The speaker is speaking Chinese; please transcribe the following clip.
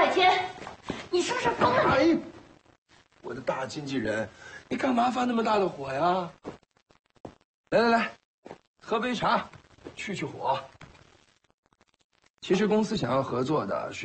海天，你是不是疯了？ 哎，我的大经纪人，你干嘛发那么大的火呀？来来来，喝杯茶，去火。其实公司想要合作的是。